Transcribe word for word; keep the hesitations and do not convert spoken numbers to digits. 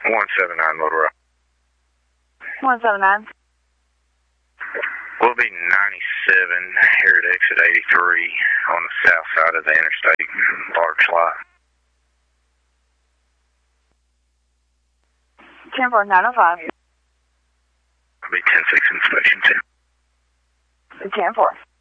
one seven nine Motorola. one seven nine. We'll be ninety-seven here at exit eighty-three on the south side of the interstate, large lot. ten four nine oh five. It'll be ten six inspection two. ten four.